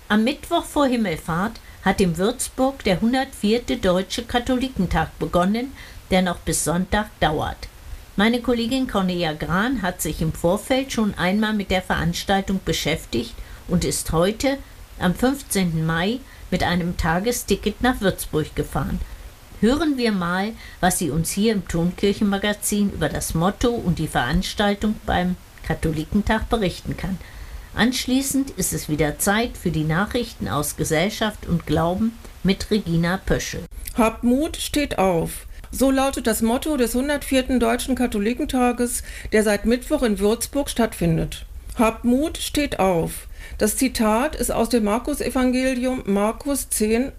Am Mittwoch vor Himmelfahrt hat in Würzburg der 104. Deutsche Katholikentag begonnen, der noch bis Sonntag dauert. Meine Kollegin Cornelia Gran hat sich im Vorfeld schon einmal mit der Veranstaltung beschäftigt und ist heute, am 15. Mai, mit einem Tagesticket nach Würzburg gefahren. Hören wir mal, was sie uns hier im Tonkirchenmagazin über das Motto und die Veranstaltung beim Katholikentag berichten kann. Anschließend ist es wieder Zeit für die Nachrichten aus Gesellschaft und Glauben mit Regina Pöschel. Habt Mut, steht auf. So lautet das Motto des 104. Deutschen Katholikentages, der seit Mittwoch in Würzburg stattfindet. Habt Mut, steht auf. Das Zitat ist aus dem Markus-Evangelium, Markus 10,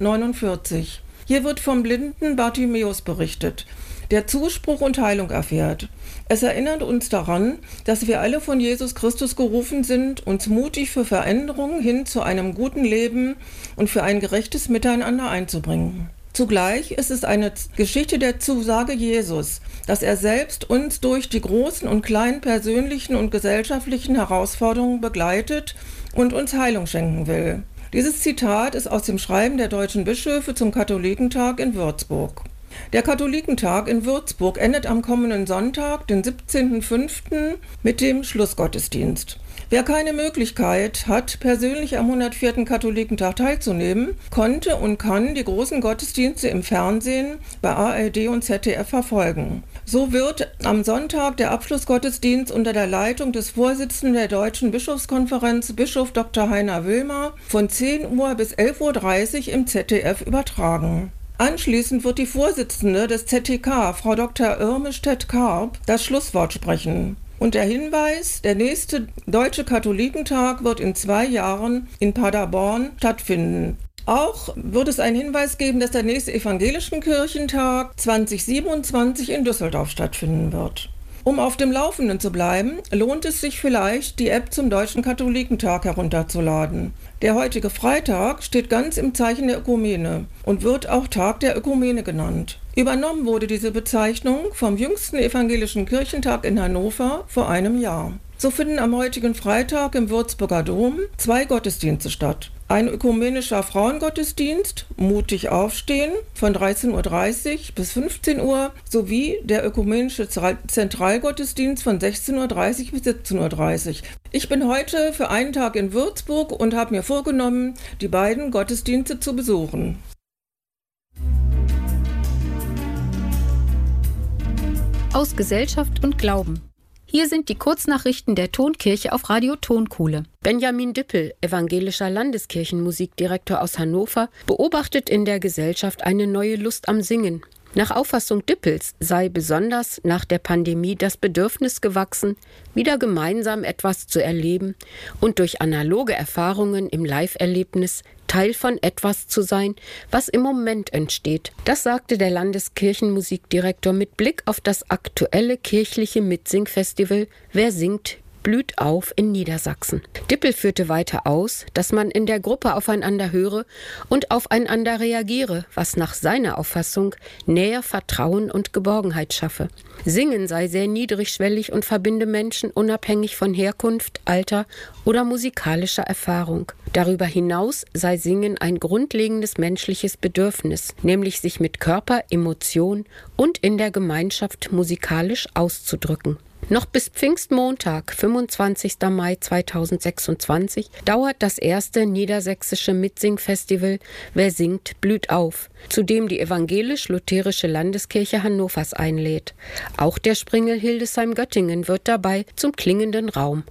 49. Hier wird vom blinden Bartimäus berichtet, der Zuspruch und Heilung erfährt. Es erinnert uns daran, dass wir alle von Jesus Christus gerufen sind, uns mutig für Veränderungen hin zu einem guten Leben und für ein gerechtes Miteinander einzubringen. Zugleich ist es eine Geschichte der Zusage Jesus, dass er selbst uns durch die großen und kleinen persönlichen und gesellschaftlichen Herausforderungen begleitet und uns Heilung schenken will. Dieses Zitat ist aus dem Schreiben der deutschen Bischöfe zum Katholikentag in Würzburg. Der Katholikentag in Würzburg endet am kommenden Sonntag, den 17.05., mit dem Schlussgottesdienst. Wer keine Möglichkeit hat, persönlich am 104. Katholikentag teilzunehmen, konnte und kann die großen Gottesdienste im Fernsehen bei ARD und ZDF verfolgen. So wird am Sonntag der Abschlussgottesdienst unter der Leitung des Vorsitzenden der Deutschen Bischofskonferenz, Bischof Dr. Heiner Wilmer, von 10 Uhr bis 11.30 Uhr im ZDF übertragen. Anschließend wird die Vorsitzende des ZTK, Frau Dr. Irme Stett-Karp, das Schlusswort sprechen. Und der Hinweis, der nächste Deutsche Katholikentag wird in 2 Jahren in Paderborn stattfinden. Auch wird es einen Hinweis geben, dass der nächste Evangelischen Kirchentag 2027 in Düsseldorf stattfinden wird. Um auf dem Laufenden zu bleiben, lohnt es sich vielleicht, die App zum Deutschen Katholikentag herunterzuladen. Der heutige Freitag steht ganz im Zeichen der Ökumene und wird auch Tag der Ökumene genannt. Übernommen wurde diese Bezeichnung vom jüngsten Evangelischen Kirchentag in Hannover vor einem Jahr. So finden am heutigen Freitag im Würzburger Dom 2 Gottesdienste statt. Ein ökumenischer Frauengottesdienst, Mutig aufstehen, von 13.30 Uhr bis 15 Uhr, sowie der ökumenische Zentralgottesdienst von 16.30 Uhr bis 17.30 Uhr. Ich bin heute für einen Tag in Würzburg und habe mir vorgenommen, die beiden Gottesdienste zu besuchen. Aus Gesellschaft und Glauben. Hier sind die Kurznachrichten der Tonkirche auf Radio Tonkuhle. Benjamin Dippel, evangelischer Landeskirchenmusikdirektor aus Hannover, beobachtet in der Gesellschaft eine neue Lust am Singen. Nach Auffassung Dippels sei besonders nach der Pandemie das Bedürfnis gewachsen, wieder gemeinsam etwas zu erleben und durch analoge Erfahrungen im Live-Erlebnis Teil von etwas zu sein, was im Moment entsteht. Das sagte der Landeskirchenmusikdirektor mit Blick auf das aktuelle kirchliche Mitsingfestival Wer singt, blüht auf in Niedersachsen. Dippel führte weiter aus, dass man in der Gruppe aufeinander höre und aufeinander reagiere, was nach seiner Auffassung näher Vertrauen und Geborgenheit schaffe. Singen sei sehr niedrigschwellig und verbinde Menschen unabhängig von Herkunft, Alter oder musikalischer Erfahrung. Darüber hinaus sei Singen ein grundlegendes menschliches Bedürfnis, nämlich sich mit Körper, Emotion und in der Gemeinschaft musikalisch auszudrücken. Noch bis Pfingstmontag, 25. Mai 2026, dauert das erste niedersächsische Mitsingfestival Wer singt, blüht auf, zu dem die evangelisch-lutherische Landeskirche Hannovers einlädt. Auch der Springel Hildesheim-Göttingen wird dabei zum klingenden Raum.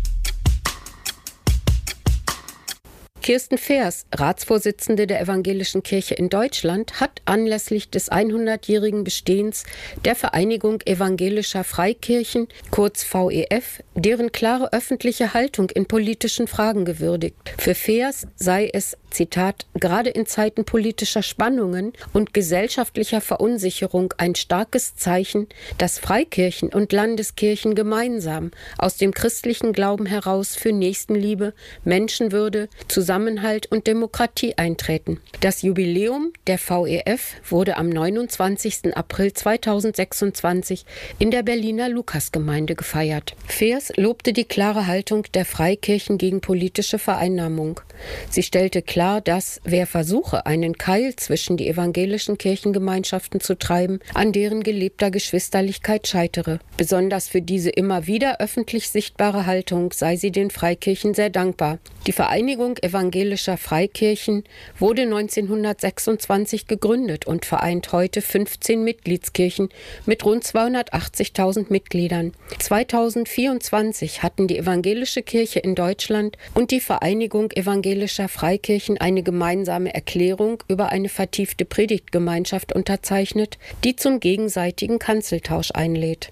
Kirsten Feers, Ratsvorsitzende der Evangelischen Kirche in Deutschland, hat anlässlich des 100-jährigen Bestehens der Vereinigung evangelischer Freikirchen, kurz VEF, deren klare öffentliche Haltung in politischen Fragen gewürdigt. Für Feers sei es Zitat, gerade in Zeiten politischer Spannungen und gesellschaftlicher Verunsicherung ein starkes Zeichen, dass Freikirchen und Landeskirchen gemeinsam aus dem christlichen Glauben heraus für Nächstenliebe, Menschenwürde, Zusammenhalt und Demokratie eintreten. Das Jubiläum der VEF wurde am 29. April 2026 in der Berliner Lukasgemeinde gefeiert. Feers lobte die klare Haltung der Freikirchen gegen politische Vereinnahmung. Sie stellte klar, dass, wer versuche, einen Keil zwischen die evangelischen Kirchengemeinschaften zu treiben, an deren gelebter Geschwisterlichkeit scheitere. Besonders für diese immer wieder öffentlich sichtbare Haltung sei sie den Freikirchen sehr dankbar. Die Vereinigung evangelischer Freikirchen wurde 1926 gegründet und vereint heute 15 Mitgliedskirchen mit rund 280.000 Mitgliedern. 2024 hatten die evangelische Kirche in Deutschland und die Vereinigung evangelischer Freikirchen eine gemeinsame Erklärung über eine vertiefte Predigtgemeinschaft unterzeichnet, die zum gegenseitigen Kanzeltausch einlädt.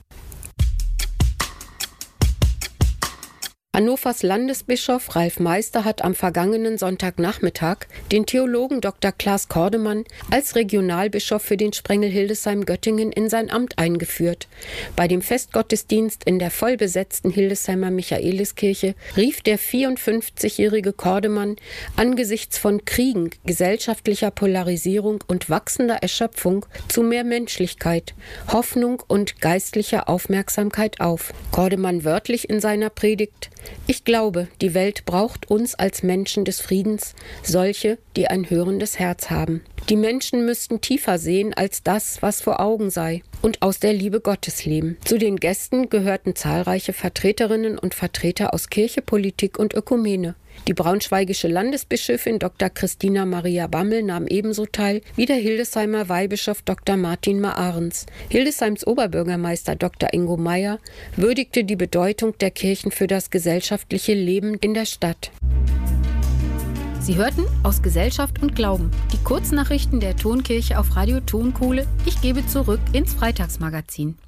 Hannovers Landesbischof Ralf Meister hat am vergangenen Sonntagnachmittag den Theologen Dr. Klaas Kordemann als Regionalbischof für den Sprengel Hildesheim-Göttingen in sein Amt eingeführt. Bei dem Festgottesdienst in der vollbesetzten Hildesheimer Michaeliskirche rief der 54-jährige Kordemann angesichts von Kriegen, gesellschaftlicher Polarisierung und wachsender Erschöpfung zu mehr Menschlichkeit, Hoffnung und geistlicher Aufmerksamkeit auf. Kordemann wörtlich in seiner Predigt: Ich glaube, die Welt braucht uns als Menschen des Friedens, solche, die ein hörendes Herz haben. Die Menschen müssten tiefer sehen als das, was vor Augen sei, und aus der Liebe Gottes leben. Zu den Gästen gehörten zahlreiche Vertreterinnen und Vertreter aus Kirche, Politik und Ökumene. Die braunschweigische Landesbischöfin Dr. Christina Maria Bammel nahm ebenso teil wie der Hildesheimer Weihbischof Dr. Martin Maarens. Hildesheims Oberbürgermeister Dr. Ingo Meyer würdigte die Bedeutung der Kirchen für das gesellschaftliche Leben in der Stadt. Sie hörten Aus Gesellschaft und Glauben, die Kurznachrichten der Tonkirche auf Radio Tonkohle. Ich gebe zurück ins Freitagsmagazin.